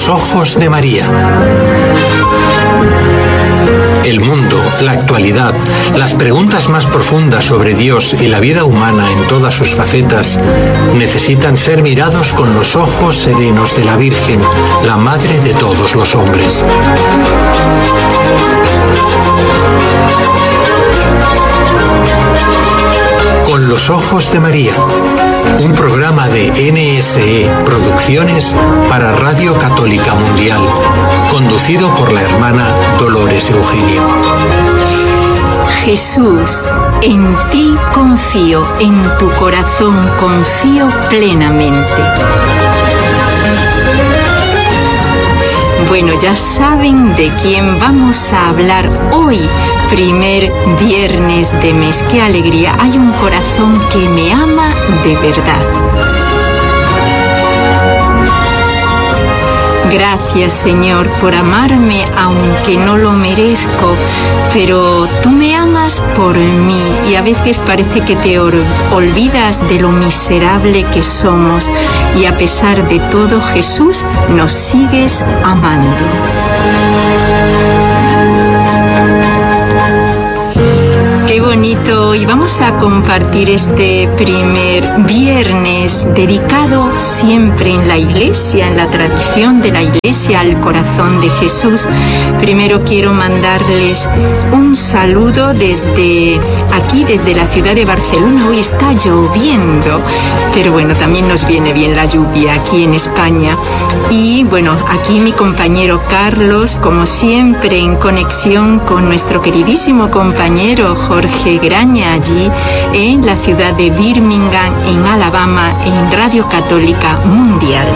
los ojos de María. El mundo, la actualidad, las preguntas más profundas sobre Dios y la vida humana en todas sus facetas necesitan ser mirados con los ojos serenos de la Virgen, la Madre de todos los hombres. Con los ojos de María, un programa de NSE Producciones para Radio Católica Mundial, conducido por la hermana Dolores Eugenia. Jesús, en ti confío, en tu corazón confío plenamente. Bueno, ya saben de quién vamos a hablar hoy, primer viernes de mes. ¡Qué alegría! Hay un corazón que me ama de verdad. Gracias, Señor, por amarme aunque no lo merezco, pero tú me amas por mí y a veces parece que te olvidas de lo miserable que somos y a pesar de todo, Jesús, nos sigues amando. Qué bonito, y vamos a compartir este primer viernes dedicado siempre en la Iglesia, en la tradición de la Iglesia, al corazón de Jesús. Primero quiero mandarles un saludo desde aquí, desde la ciudad de Barcelona. Hoy está lloviendo, pero bueno, también nos viene bien la lluvia aquí en España. Y bueno, aquí mi compañero Carlos, como siempre, en conexión con nuestro queridísimo compañero Jorge Graña, allí en la ciudad de Birmingham, en Alabama, en Radio Católica Mundial.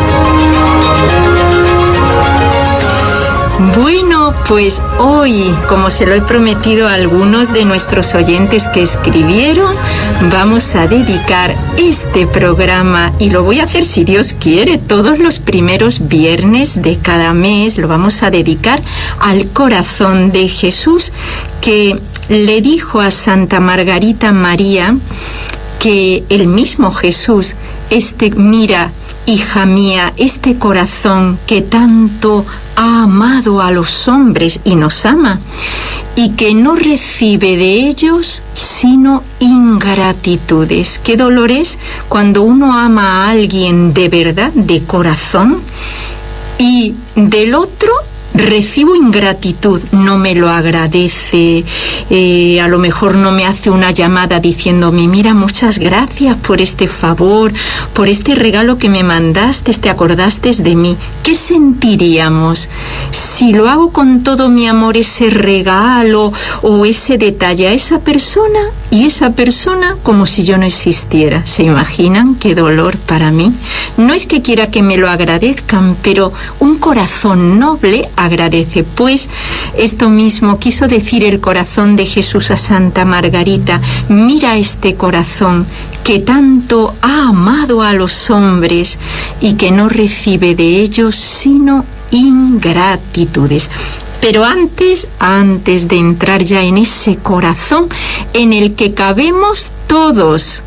Bueno, pues hoy, como se lo he prometido a algunos de nuestros oyentes que escribieron, vamos a dedicar este programa, y lo voy a hacer si Dios quiere, todos los primeros viernes de cada mes, lo vamos a dedicar al corazón de Jesús, que le dijo a Santa Margarita María que el mismo Jesús, mira, hija mía, este corazón que tanto ha amado a los hombres y nos ama, y que no recibe de ellos sino ingratitudes. Qué dolor es cuando uno ama a alguien de verdad, de corazón, y del otro recibo ingratitud, no me lo agradece, a lo mejor no me hace una llamada diciéndome, mira, muchas gracias por este favor, por este regalo que me mandaste, te acordaste de mí. ¿Qué sentiríamos si lo hago con todo mi amor, ese regalo o ese detalle a esa persona, y esa persona como si yo no existiera? ¿Se imaginan qué dolor para mí? No es que quiera que me lo agradezcan, pero un corazón noble agradece. Pues esto mismo quiso decir el corazón de Jesús a Santa Margarita. Mira este corazón que tanto ha amado a los hombres y que no recibe de ellos sino ingratitudes. Pero antes de entrar ya en ese corazón en el que cabemos todos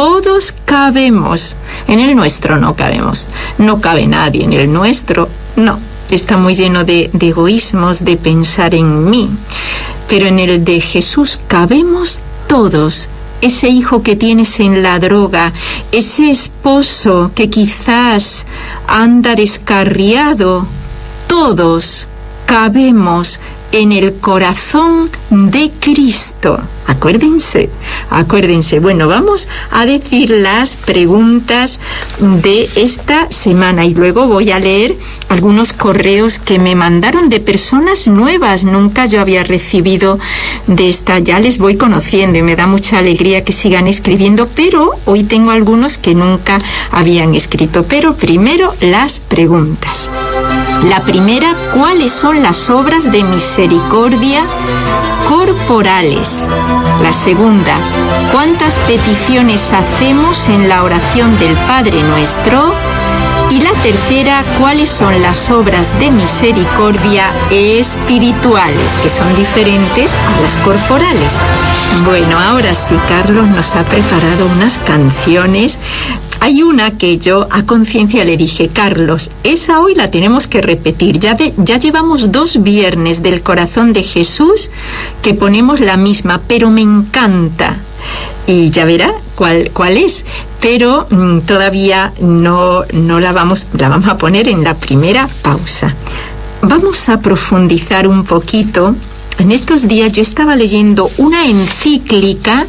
cabemos. En el nuestro no cabemos, no cabe nadie en el nuestro, no. Está muy lleno de egoísmos, de pensar en mí. Pero en el de Jesús cabemos todos. Ese hijo que tienes en la droga, ese esposo que quizás anda descarriado, todos cabemos en el corazón de Cristo. Acuérdense. Bueno, vamos a decir las preguntas de esta semana y luego voy a leer algunos correos que me mandaron de personas nuevas. Nunca yo había recibido de esta, ya les voy conociendo y me da mucha alegría que sigan escribiendo, pero hoy tengo algunos que nunca habían escrito. Pero primero las preguntas. La primera, ¿cuáles son las obras de misericordia corporales? La segunda, ¿cuántas peticiones hacemos en la oración del Padre Nuestro? Y la tercera, ¿cuáles son las obras de misericordia espirituales, que son diferentes a las corporales? Bueno, ahora sí, Carlos nos ha preparado unas canciones Hay una que yo a conciencia le dije, Carlos, esa hoy la tenemos que repetir. Ya llevamos 2 viernes del corazón de Jesús que ponemos la misma, pero me encanta. Y ya verá cuál es, pero todavía no la vamos a poner en la primera pausa. Vamos a profundizar un poquito. En estos días yo estaba leyendo una encíclica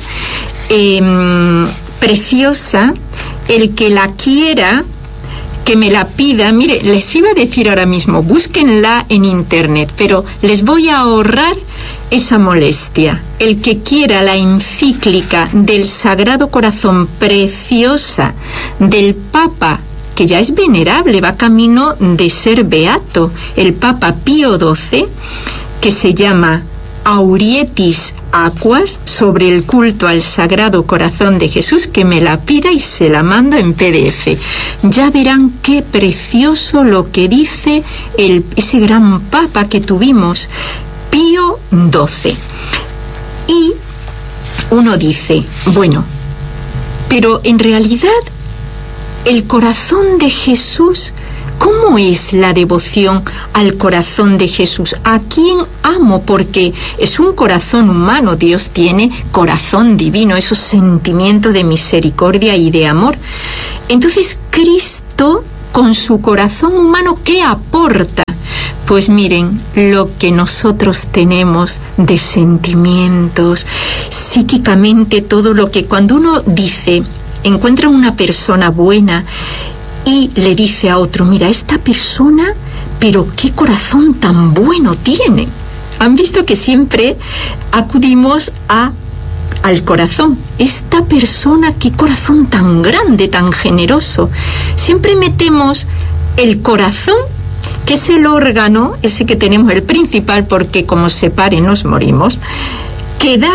preciosa. El que la quiera, que me la pida. Mire, les iba a decir ahora mismo, búsquenla en internet, pero les voy a ahorrar esa molestia. El que quiera la encíclica del Sagrado Corazón preciosa del Papa, que ya es venerable, va camino de ser beato, el Papa Pío XII, que se llama Aurietis Aquas, sobre el culto al Sagrado Corazón de Jesús, que me la pida y se la mando en PDF. Ya verán qué precioso lo que dice ese gran Papa que tuvimos, Pío XII. Y uno dice, bueno, pero en realidad el corazón de Jesús, ¿cómo es la devoción al corazón de Jesús? ¿A quién amo? Porque es un corazón humano. Dios tiene corazón divino, esos sentimientos de misericordia y de amor. Entonces, Cristo, con su corazón humano, ¿qué aporta? Pues miren, lo que nosotros tenemos de sentimientos, psíquicamente, todo lo que cuando uno dice, encuentra una persona buena y le dice a otro, mira, esta persona, pero qué corazón tan bueno tiene. Han visto que siempre acudimos al corazón. Esta persona, qué corazón tan grande, tan generoso. Siempre metemos el corazón, que es el órgano, ese que tenemos, el principal, porque como se pare nos morimos, que da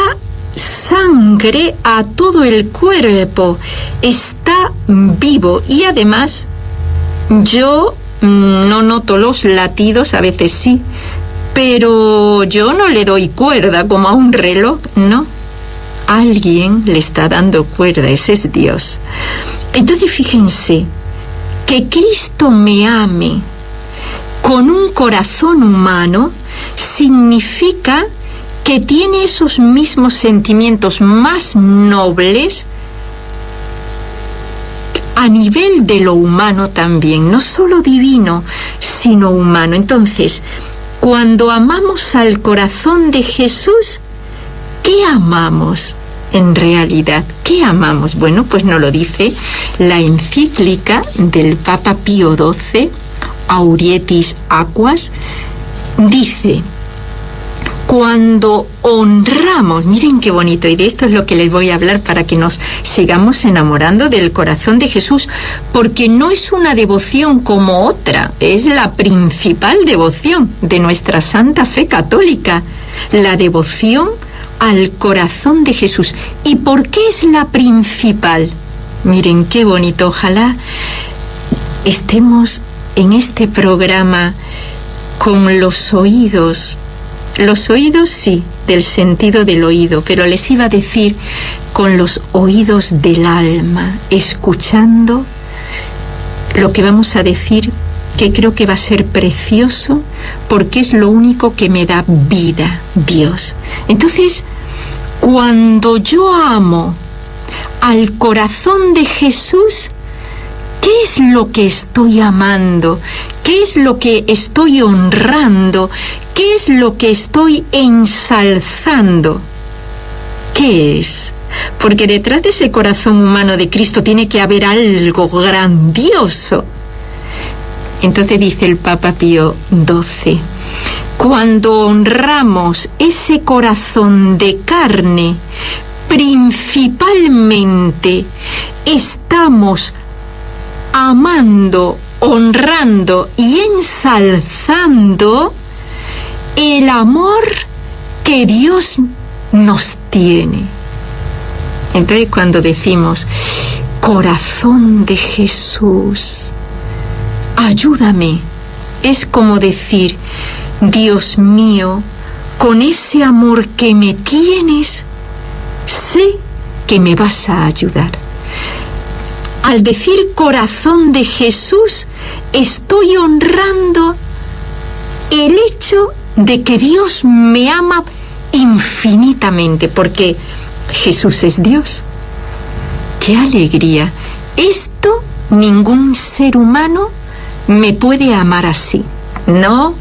sangre a todo el cuerpo, está vivo. Y además yo no noto los latidos, a veces sí, pero yo no le doy cuerda como a un reloj, no. Alguien le está dando cuerda, ese es Dios. Entonces fíjense, que Cristo me ame con un corazón humano significa que tiene esos mismos sentimientos más nobles a nivel de lo humano también, no solo divino, sino humano. Entonces, cuando amamos al corazón de Jesús, ¿qué amamos en realidad? ¿Qué amamos? Bueno, pues nos lo dice la encíclica del Papa Pío XII, Aurietis Aquas, dice, cuando honramos, miren qué bonito, y de esto es lo que les voy a hablar para que nos sigamos enamorando del corazón de Jesús, porque no es una devoción como otra, es la principal devoción de nuestra santa fe católica, la devoción al corazón de Jesús. ¿Y por qué es la principal? Miren qué bonito, ojalá estemos en este programa con los oídos sí, del sentido del oído, pero les iba a decir con los oídos del alma, escuchando lo que vamos a decir, que creo que va a ser precioso, porque es lo único que me da vida, Dios. Entonces, cuando yo amo al corazón de Jesús, ¿qué es lo que estoy amando? ¿Qué es lo que estoy honrando? ¿Qué es lo que estoy ensalzando? ¿Qué es? Porque detrás de ese corazón humano de Cristo tiene que haber algo grandioso. Entonces dice el Papa Pío XII, cuando honramos ese corazón de carne, principalmente estamos amando, honrando y ensalzando el amor que Dios nos tiene. Entonces, cuando decimos, corazón de Jesús, ayúdame, es como decir, Dios mío, con ese amor que me tienes, sé que me vas a ayudar. Al decir corazón de Jesús, estoy honrando el hecho de que Dios me ama infinitamente, porque Jesús es Dios. ¡Qué alegría! Esto ningún ser humano me puede amar así. No.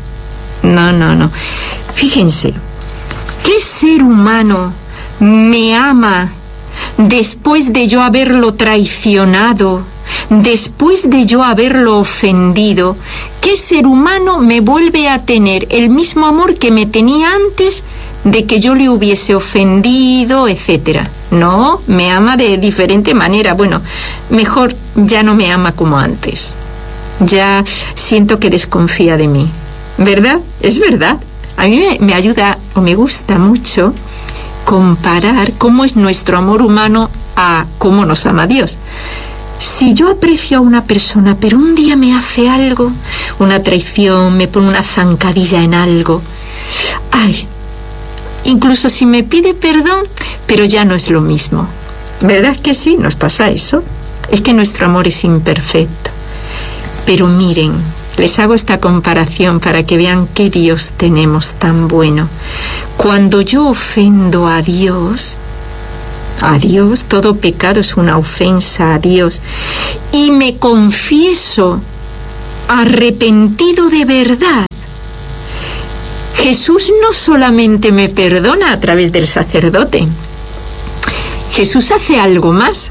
Fíjense, ¿qué ser humano me ama después de yo haberlo traicionado, después de yo haberlo ofendido? ¿Qué ser humano me vuelve a tener el mismo amor que me tenía antes de que yo le hubiese ofendido, etcétera? No, me ama de diferente manera. Bueno, mejor ya no me ama como antes. Ya siento que desconfía de mí. ¿Verdad? Es verdad. A mí me ayuda o me gusta mucho comparar cómo es nuestro amor humano a cómo nos ama Dios. Si yo aprecio a una persona, pero un día me hace algo, una traición, me pone una zancadilla en algo, ¡ay! Incluso si me pide perdón, pero ya no es lo mismo. ¿Verdad que sí? ¿Nos pasa eso? Es que nuestro amor es imperfecto. Pero miren, les hago esta comparación para que vean qué Dios tenemos tan bueno. Cuando yo ofendo a Dios, todo pecado es una ofensa a Dios, y me confieso arrepentido de verdad, Jesús no solamente me perdona a través del sacerdote, Jesús hace algo más.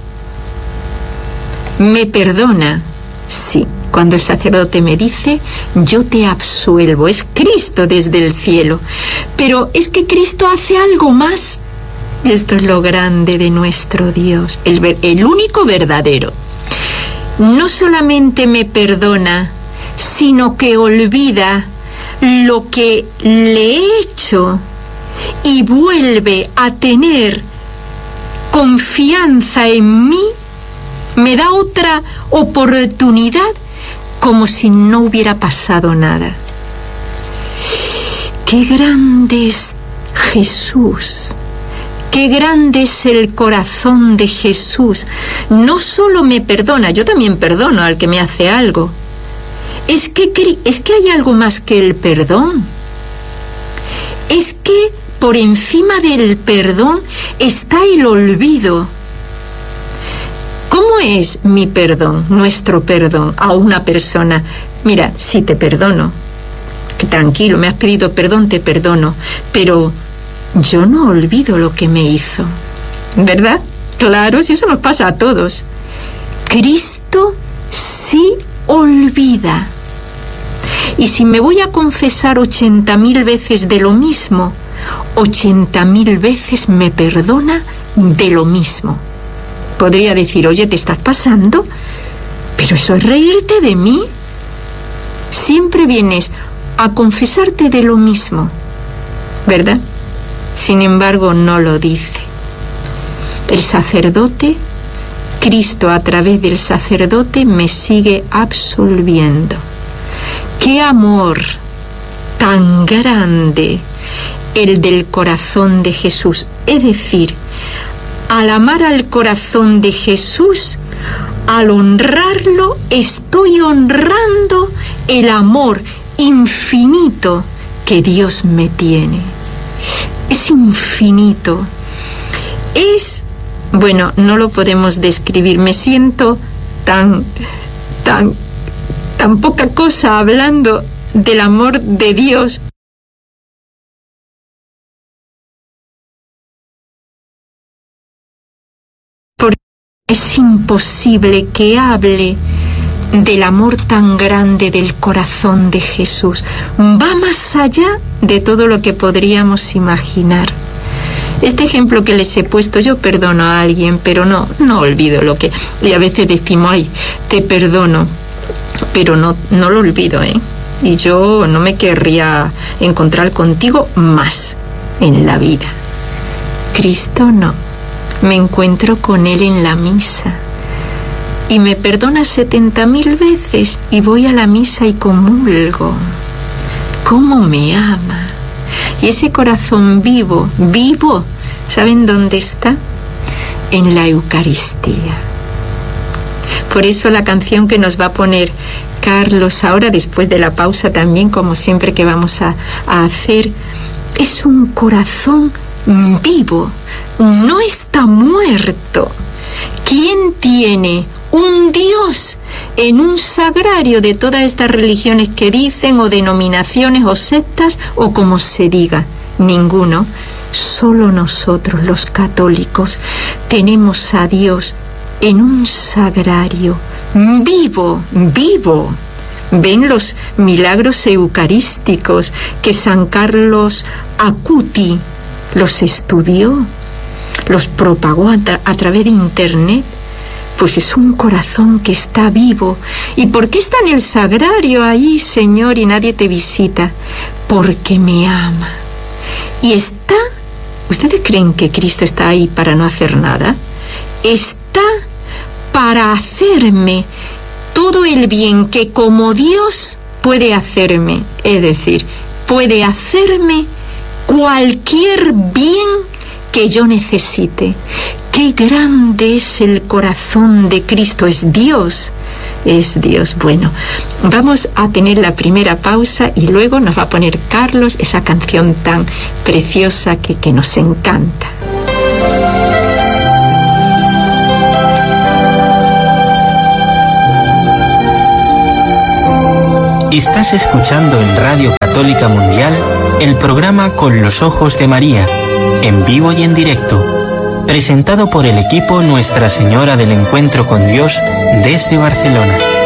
Me perdona, sí, cuando el sacerdote me dice, yo te absuelvo. Es Cristo desde el cielo. Pero es que Cristo hace algo más. Esto es lo grande de nuestro Dios, el único verdadero. No solamente me perdona, sino que olvida lo que le he hecho y vuelve a tener confianza en mí, me da otra oportunidad como si no hubiera pasado nada. ¡Qué grande es Jesús! ¡Qué grande es el corazón de Jesús! No solo me perdona, yo también perdono al que me hace algo. Es que hay algo más que el perdón. Es que por encima del perdón está el olvido. ¿Cómo es mi perdón, nuestro perdón a una persona? Mira, sí te perdono, que tranquilo, me has pedido perdón, te perdono, pero yo no olvido lo que me hizo, ¿verdad? Claro, si eso nos pasa a todos. Cristo sí olvida. Y si me voy a confesar 80.000 veces de lo mismo, 80.000 veces me perdona de lo mismo. Podría decir, oye, ¿te estás pasando? Pero eso es reírte de mí. Siempre vienes a confesarte de lo mismo, ¿verdad? Sin embargo, no lo dice. El sacerdote, Cristo a través del sacerdote me sigue absolviendo. ¡Qué amor tan grande el del corazón de Jesús! Es decir, al amar al corazón de Jesús, al honrarlo, estoy honrando el amor infinito que Dios me tiene. Es infinito. Bueno, no lo podemos describir. Me siento tan poca cosa hablando del amor de Dios. Porque es imposible que hable del amor tan grande del corazón de Jesús. Va más allá de todo lo que podríamos imaginar. Este ejemplo que les he puesto, yo perdono a alguien, pero no olvido lo que... Y a veces decimos, ay, te perdono, pero no lo olvido, ¿eh? Y yo no me querría encontrar contigo más en la vida. Cristo no. Me encuentro con Él en la misa. Y me perdona 70.000 veces y voy a la misa y comulgo. ¿Cómo me ama? Y ese corazón vivo, ¿saben dónde está? En la Eucaristía. Por eso la canción que nos va a poner Carlos ahora, después de la pausa también, como siempre que vamos a hacer, es un corazón vivo, no está muerto. ¿Quién tiene un Dios en un sagrario de todas estas religiones que dicen, o denominaciones, o sectas, o como se diga? Ninguno. Solo nosotros, los católicos, tenemos a Dios en un sagrario vivo, vivo. Ven los milagros eucarísticos que San Carlos Acuti los estudió, los propagó a través de internet. Pues es un corazón que está vivo. ¿Y por qué está en el sagrario ahí, Señor, y nadie te visita? Porque me ama. Y está... ¿Ustedes creen que Cristo está ahí para no hacer nada? Está para hacerme todo el bien que como Dios puede hacerme. Es decir, puede hacerme cualquier bien que yo necesite. ¡Qué grande es el corazón de Cristo! Es Dios. Es Dios. Bueno, vamos a tener la primera pausa y luego nos va a poner Carlos esa canción tan preciosa que nos encanta. Estás escuchando en Radio Católica Mundial el programa Con los Ojos de María, en vivo y en directo, presentado por el equipo Nuestra Señora del Encuentro con Dios desde Barcelona.